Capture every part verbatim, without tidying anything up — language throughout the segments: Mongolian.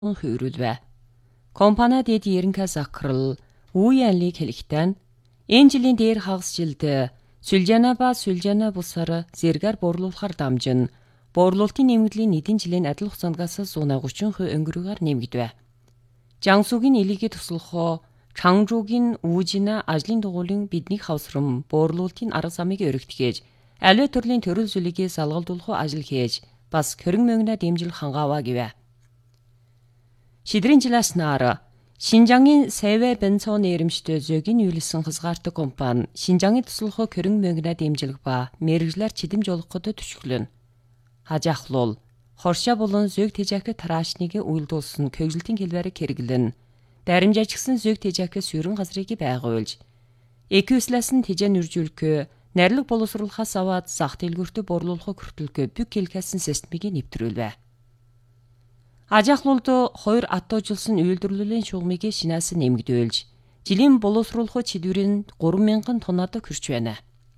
хөрүүлвэ. Компани дэд ерөнхий захирал Үе Анлиг хэлэхдээ энэ жилийн дээр хагас жилд Сүлжана ба Сүлжана бусаар зэргээр буурлуулахар дамжин буурлуулалтын нэмэгдлийн эдийн жилийн адил хугацаангаас one thirty percent өнгөрөөр нэмэгдэв. Жансугийн илийгээ туслахоо Чангжуугийн Үүжина ажлын дугуулын биднийг хавсрам буурлуулалтын арга замыг өргөтгөөж аливаа төрлийн төрөл зүйлийг салгалдуулах ажил хийж бас хорин мөнгөний дэмжил хангааваа гэвэ. Шидрийн жилээс наар Шинжангийн Сэвэ Бенцон нэрэмжтэй зөгийн үйлсэн хязгаартай компани Шинжангийн туслахоо хорин мөнгөний дэмжлэг ба мэрэгжлэр чидэмж олоход төшөглөн. Хажаахлуул хоршоо болон зөг тэжээхэ тараашныг үйлдүүлсэн көгжилтийн хэлбэрийг хэрэглэн даримжаачгсан зөг тэжээхэ сүрэн газрыг байгуулж эквислээс нь тэжээ нэржүүлэх нарилэг боловсруулахаас аваад зах дэлгүүртээ борлуулах хүртэлгүй бүх хэлхэсэн системийг нэвтрүүлвэ. Ажаахлуулд хоёр атоожулсан үйлдвэрлэлийн шугамыг шинээс нэмэгдүүлж жилийн боловсруулах чидвэрийн three thousand тоннод хүрч байна.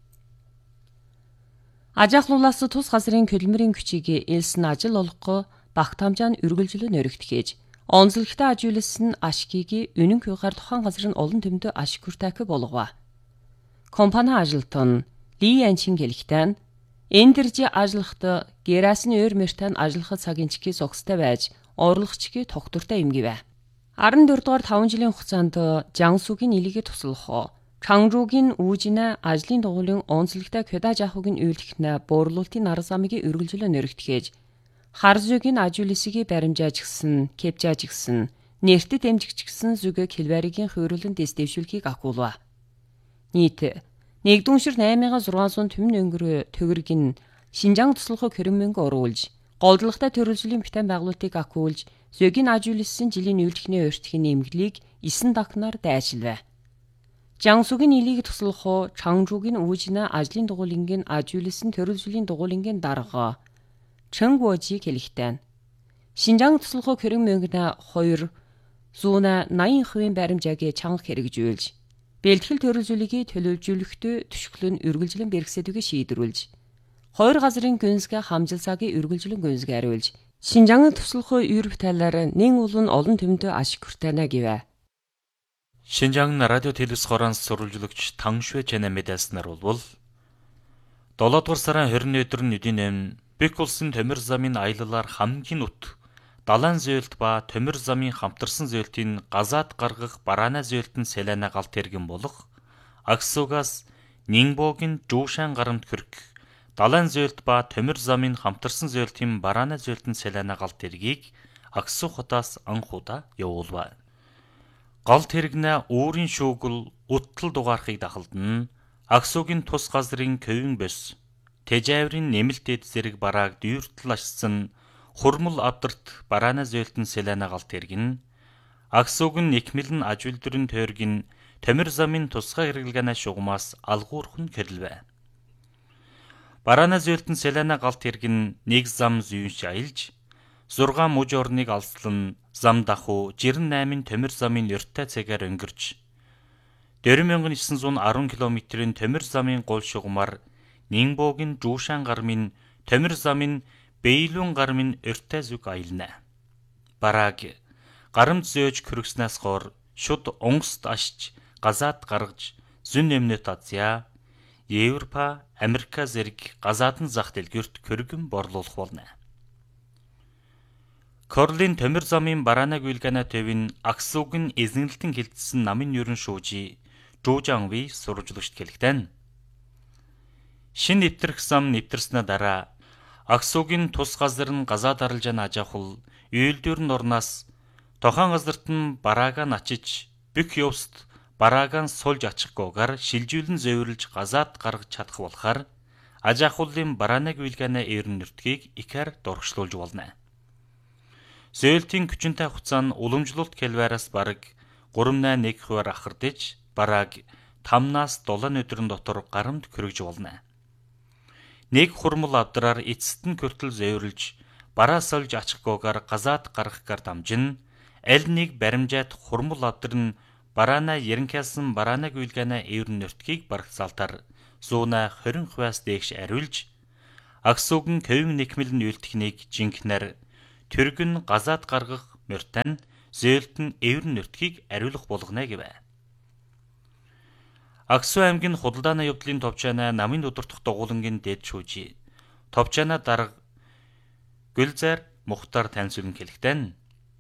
Ажаахлуулаас тус газрын хөдөлмөрийн хүчийг элсэн ажил олох багт хамжааны үргэлжлэл нөрөгдөхөж онцлогтой ажиулсан ашгийг үнэн хүйгээр тухайн газрын олон төмдөө ашиг хүртэх болгоо. Компани ажилтан Ли Янчин хэлэхдээ энэ дэрж ажиллахад гэрасны өөр мөртөнд ажиллахад цагийн чигийг зогстой байж орлогчгийг тогтвортой эмгэвэ. fourteen дугаар five жилийн хугацаанд Жансугийн илийгээ туслах Чангжуугийн Үүжина ажлын дугуулын онцлогтой кодаж ахуйг нь үйлдэхнэ буурлуулалтын арга замыг үргэлжлэн нөрөгдөхөж хар зүйгийн ажиулсыг баримжааж гисэн, кепжааж гисэн, нэртэд дэмжигч гисэн зүг хэлбэригийн хөрөлн дэвшүүлгийг агуулва. Нийт нэгдүгээр eight thousand six hundred төмөн өнгөрөө төгөрг нь Шинжаан туслахыг хорин мөнгө оруулж, голдлагатай төрөлжлийн бүтээн байгуулалтыг агуулж, зөгийн ажиулсан жилийн үйлдэхний өртгийн нэмгэлийг nine дахнаар дайшилвэ. Жансугийн илийг туслах Чангжуугийн Үүжина ажлын дугуулынгийн ажиулсан төрөлжлийн дугуулынгийн дарга Чэнгвожиг хэлэхдээ Шинжаан туслахыг хорин мөнгөний two hundred eighty percent баримжааг чанга хэрэгжүүлж, бэлтгэл төрөлжлөгийг төлөвлөжүүлэхдээ төшөглөн үргэлжлэн бэрхсэдүгэ шийдвэрлэж, хоёр газрын гүнзгий хамжилсаагийн үргэлжлэн гүнзгийруулж, Шинжаан туслахыг ür бүтээлээр нэн улан олон төмдөө ашиг хүртэнэ гэвэ. Шинжаан радио телевиз хоороос сурвалжлагч Тангшвэ Чанэ мэдээлснээр болвол долоо дугаар сарын twenty өдөр нь эдийн эм Бэк улсын төмөр замын аяллаар хамгийн өт далайн зөөлт ба төмөр замын хамтарсан зөөлтийн газаад гаргах бараана зөөлтөн Селена галт тэргэн болох Аксугаас Нингбогийн Жуушан гарамт хүрэх далайн зөөлт ба төмөр замын хамтарсан зөөлтийн бараана зөөлтөн Селена галт тэргийг Аксу хотоос анхудаа явуулва. Галт тэргнээ өөрийн шүүгэл уттал дугаархыг дахалдан Аксугийн тус газрын көвин бос Тэжээврийн нэмэлтэд зэрэг барааг дүүртэл ашсан хурмал авдарт бараана зөөлтөн Селена галт тэргэн Аксуг нь нэхмэлэн ажуулдрын тойргийн төмөр замын тусгай хэрэглэгээний шугамаас алгуурхан кэрлвэ. Бараана зөөлтөн Селена галт тэргэн нэг зам зүүнш аялж six муж орныг алслан зам даху ninety-eight төмөр замын өртөө цагаар өнгөрч four thousand nine hundred ten километрийн төмөр замын гол шугамар Нингбогийн Жуушан гармын төмөр замын Бэйлүн гармын өртөө зүг аялна. Барааг гарамт зөөж хөргснээс хор шуд онгост ашиж газаад гаргаж зүүн өмнөд Азия, Европа, Америка зэрэг газаадан зах дэлгүүрт хөргөн борлуулах болно. Корлын төмөр замын бараанаг үйлгэнэ төвийн Аксуг нь эзэнгэлтэн хилцсэн намын ерөн шүүжи Жужанви сурвалжлагчд хэлэхдээ шин нэвтрэх зам нэвтэрснээ дараа Аксугийн тус газар нь газаад арилж ажаахул үйлдвэрн орнаас тохон газарт нь бараага начиж бүх явст бараагаа сулж ачихгүйгээр шилжүүлэн зөөвөрлж газаад гаргаж чадах болохоор ажаахуулын бараанаг үйлгэнэ эрен нэртгийг ихэр дургшлуулж болно. Зөөлтийн хүчинтэй хугацаа нь уламжлалт хэлбэраас бараг three point one хувиар ахардж барааг five-наас seven өдрийн дотор гарамт хөргөж болно. Нэг хурмал авдраар эцэст нь хүртэл зөөвөрлж бараа сольж ачихгүйгээр газаад гаргахгаар дамжин аль нэг баримжаад хурмал авдар нь бараана ерөнхийсэн бараанаг үйлгэнэ эрен нэртгийг барагцаалтаар one twenty хувиас дээш ариулж Аксуг нь көвин нэхмэл нь үйлдэхнийг жинхнэр Түргэн газаад гаргах мөртэн зөөлтөн эврэн нөртгийг ариулах болгоно гэв. Аксу аймгийн худалдааны явдлын товчаана намын удирдах дугуулангийн дэд шүүжи. Товчаана дарга Гүлзар Мухтар танилцуулан хэлэхдээ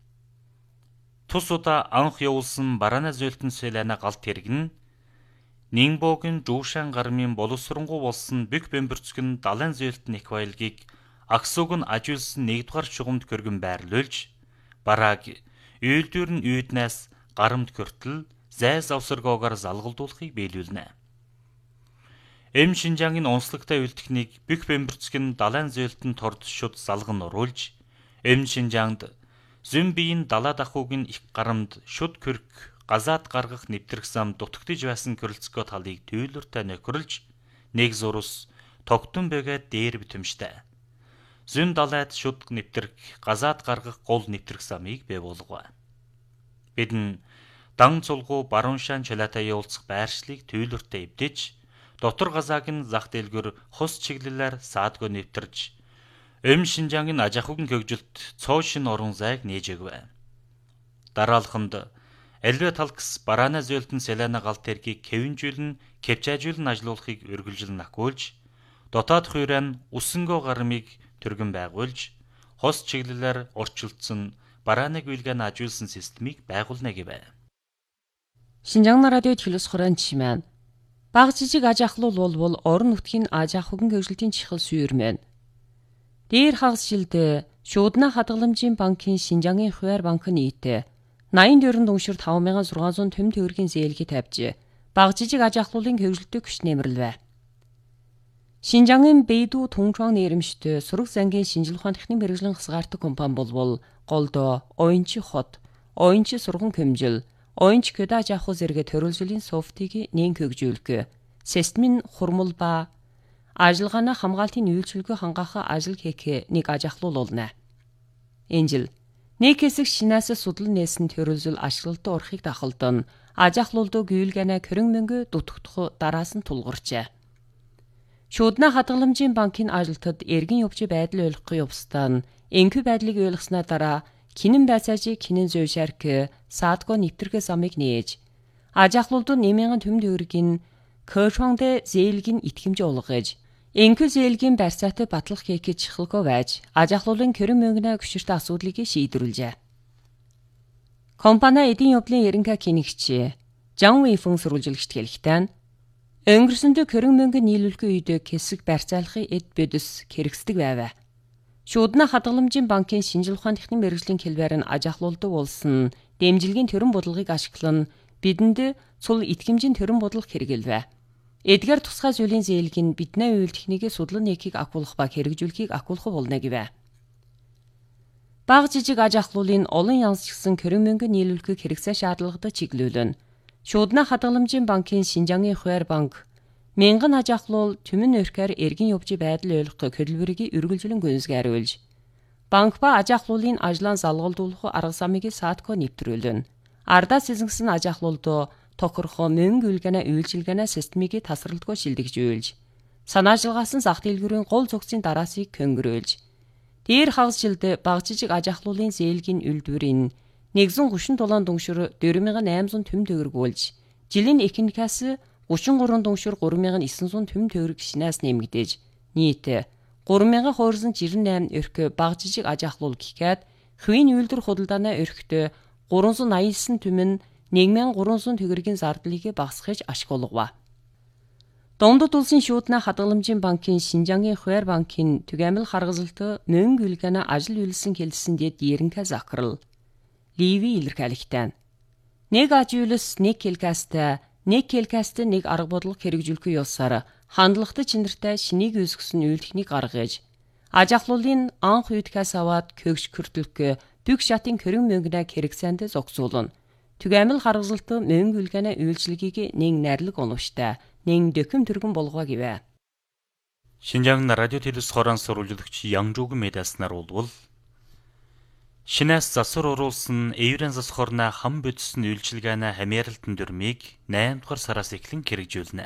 тус удаа анх явуулсан бараана зөөлтөн селена галт тэргэн Нингбогийн Жуушан гармын боловсронгуй болсон бүх бэмбэрцгэн далайн зөөлтөн их баялгийг Аксуг нь ажиулсан нэгдүгээр шугамд көргөн байрлуулж барааг үйлдвэр нь үйднээс гарамд хүртэл зайс авсаргоогоор залгалдуулахыг биелүүлнэ. Эм Шинжаангийн онцлогтой үйл техник бүх бэмбэрцгэн далайн зөөлтөнд торд шуд залган оруулж Эм Шинжаанд зүүн биеийн далаа дахуугийн их гарамд шуд көрк газаад гаргах нэвтрэх зам дутагдж байсан көрөлцгөө талыг түййлөртэй нөхөрлж нэг зурус тогтун бэгээд дээр битэмжтэй. Зүүн далайд шуд нэвтрэх газаад гаргах гол нэвтрэх замыг бий болгов. Бидэн дан цулгуу баруун шан чалаатай явуулцах байршлыг түййлөртэй эвдэж дотор газааг нь зах дэлгүүр хус чиглэлээр саадгүй нэвтэрж Эм Шинжаангийн аж ахуйн хөгжилт цоо шин орон зайг нээжээгвэ. Дараалханд Элвэ талкс бараана зөөлтөн селена галт тэргийг кевинжүүлэн кепчажүүлэн ажилуулахыг үргэлжлэн ахгүйж дотоод хуурайн үсэнгөө гармыг түргэн байгуулж хос чиглэлээр орчилдсон барааныг үйлгэн ажиулсан системийг байгуулна гэв. Шинжаан радио телевиз хорон чимэн баг жижиг аж ахлуул болбол орон нутгийн аж ахуйн хөгжилтийн чихэл сүйрмэн. Дээр хагас жилдээ шуудна хадгаламжийн банкын Шинжаангийн хуваар банк нийтээ найман дөрвөн дүншир таван мянган зургаан зуун төм төгрөгийн зээлхий тавьж баг жижиг аж ахлуулын хөгжилтөд хүч нэмэрлэв. Шинжаангийн Бэйду Тунчуан нэрэмжтэй сураг зангийн шинжлэх ухааны техникийн мэргэжлийн хасгаартай компани болбол голдоо оюунчи хот, оюунчи сурган хэмжил, оюунчи көдө аж ахуй зэрэг төрөлжлийн софтыг нээн хөгжүүлэх, системийн хурмал ба ажиллагааны хамгаалтын үйлчилгээ хангахаа ажил хийх нэг аж ахлуул болно. Энэ жил нэг хэсэг шинээс судлан нээсэн төрөлжил ашиглалтад орохыг дахалдан аж ахлуулд гүйлгэнэ кэрэн мөнгө дутагдах дараас нь тулгарчээ. Шуудна хадгаламжийн банкын ажилтнад эргэн явж байдал ойлгох явстан энхүү байдлыг ойлгосноо дараа кинэн байцаажи кинэн зөөшарк саадго нэвтрэх замыг нээж аж ахлуулд нэмэн төм төгрөгийн кэшонгдэ зээлгийн итгэмж олгож энхүү зээлгийн барьцаатай батлах хийх чихэлгөө байж аж ахлуулын кэрэн мөнгөний гүширтэй асуудлыг шийдвэрлэжээ. Компани эдийн явдлын ерөнхий кинэгч Жан Вэйфэн сурвалжилагчд хэлэхдээ өнгөрсөндөө кэрэн мөнгө нийлүүлэхийн үед хэсэг барьцаалахын эд бэдэс хэрэгсдэг байв. Шуудна хадгаламжийн банкын шинжлэх ухааны техникийн мэргэжлийн хэлбээр нь аж ахлуулд болсон дэмжлэгийн төрөн бодлогыг ашиглан бидэнд цул итгэмжийн төрөн бодлого хэрэгэлвэ. Эдгээр тусгай зүйлийн зээлг нь бидний үйл техникийг судлан нийхийг агуулах ба хэрэгжүүлэхийг агуулах болно гэв. Баг жижиг аж ахлуулын олон янзчсан кэрэн мөнгө нийлүүлэхийг хэрэгцээ шаардлагатай чиглүүлэн Шуудна хадгаламжийн банкын Шинжаангийн хуваар банк мянган аж ахлуул түмэн өрхөөр эргэн явж байдал ойлгох хөдөлмөрийг үргэлжлэн гүйцэтгүүлж банк ба аж ахлуулын ажлаа залгалдуулах арга замыг саадко нэвтрүүлэн ардаас эзэнсэн аж ахлуулд тохирох мөнгө үйлгэнэ үйлчилгээнэ системийг тасралтгүй шилдэгжүүлж санаачилгаасан зах дэлгүүрийн гол зүгцийн дараасыг көнгөрөөлж дээр хагас жилд баг жижиг аж ахлуулын зээлгийн үйлдвэрийн нэгэн гушин дулаан дүншир дөрвөн мянган айман зуун төм төгрөгүүлж жилийн экономикаас гучин гурван дүншир гурван мянган есөн зуун төм төгрөг шинээс нэмэгдэж нийт гурван мянган хуурсан жирэн найм өрх баг жижиг аж ахлуул гэхэд хувийн үйлдвэр худалдааны өрхтөө гурван зуун аясан түмэн нэг мянган гурван зуун төгрөгийн зардлыг багасгаж ашиглав. Дундад улсын шуудна хадгаламжийн банкын Шинжаангийн хуваар банкын түгээмэл харгалзалт мөнгө үйлгэнэ ажил үйлсэн хэлсэн дэд ерөнхий захирал Ливи илэрхийлэгтэн нэг ажиулс нэг хэлкастай нэг хэлкастай нэг арга бодлого хэрэгжүүлэх ёсоор хандлагатай чинэртэй шинийг үүсгэсэн үйл техник гаргаж аж ахлуулын анх үедгээс аваад көгш көртөлх бүх шатын кэрэн мөнгөнэ хэрэгцээнд зогсуулна. Түгээмэл харгалзалт мөнгө үйлгэнэ үйлчлэгийг нэг найрлаг оновчтой нэг дөкөм төргөн болгоо гэвэ. Шинжаан радио телевиз хорон сурвалжлагч Янжууг медаснаар болвол шинээс засвар оруулсан эврэн зас хорна хам бодсон үйлчилгээнэ хамааралтын дүрмийг найман дугаар сараас эхлэн хэрэгжүүлнэ.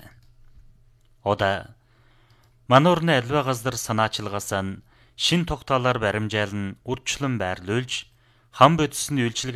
Ода мануурны альва газар санаачилгаасан шин тогтоолоор баримжаалан урьдчилан байрлуулж Хам бодисны үйлчлэг